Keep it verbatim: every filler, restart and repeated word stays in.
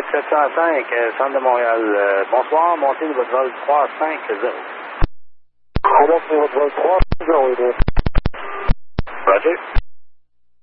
sept cent cinq, euh, centre de Montréal. Euh, bonsoir, montez de votre vol trois cinq zéro. On monte de votre vol trois cinq zéro. Roger.